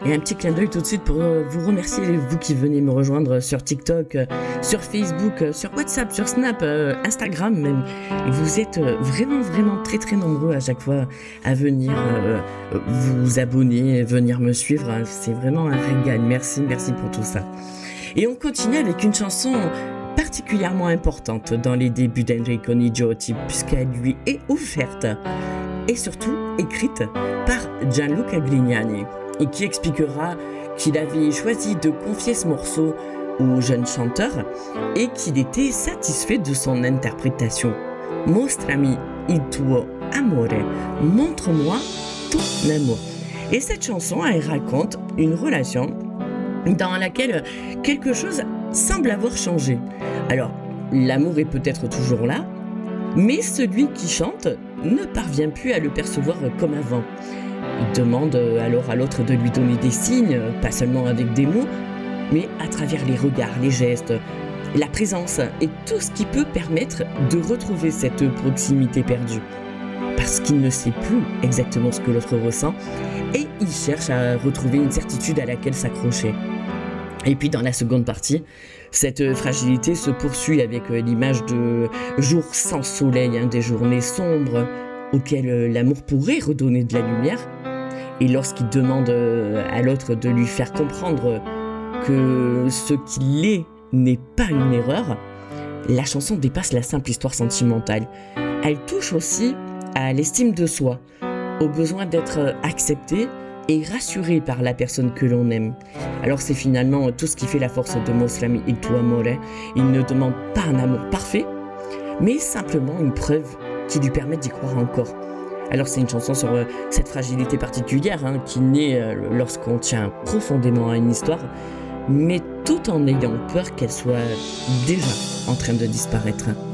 Et un petit clin d'œil tout de suite pour vous remercier, vous qui venez me rejoindre sur TikTok, sur Facebook, sur WhatsApp, sur Snap, Instagram même. Et vous êtes vraiment très très nombreux à chaque fois à venir vous abonner, venir me suivre. C'est vraiment un régal. Merci pour tout ça. Et on continue avec une chanson particulièrement importante dans les débuts d'Enrico Nigioti, puisqu'elle lui est offerte et surtout écrite par Gianluca Grignani, et qui expliquera qu'il avait choisi de confier ce morceau au jeune chanteur et qu'il était satisfait de son interprétation. Mostrami il tuo amore, montre-moi ton amour. Et cette chanson, elle raconte une relation dans laquelle quelque chose semble avoir changé. Alors, l'amour est peut-être toujours là, mais celui qui chante ne parvient plus à le percevoir comme avant. Il demande alors à l'autre de lui donner des signes, pas seulement avec des mots, mais à travers les regards, les gestes, la présence et tout ce qui peut permettre de retrouver cette proximité perdue. Parce qu'il ne sait plus exactement ce que l'autre ressent et il cherche à retrouver une certitude à laquelle s'accrocher. Et puis dans la seconde partie, cette fragilité se poursuit avec l'image de jours sans soleil, des journées sombres auxquelles l'amour pourrait redonner de la lumière. Et lorsqu'il demande à l'autre de lui faire comprendre que ce qu'il est n'est pas une erreur, la chanson dépasse la simple histoire sentimentale. Elle touche aussi à l'estime de soi, au besoin d'être accepté et rassuré par la personne que l'on aime. Alors c'est finalement tout ce qui fait la force de Mostrami il tuo amore. Il ne demande pas un amour parfait, mais simplement une preuve qui lui permet d'y croire encore. Alors c'est une chanson sur cette fragilité particulière qui naît lorsqu'on tient profondément à une histoire, mais tout en ayant peur qu'elle soit déjà en train de disparaître.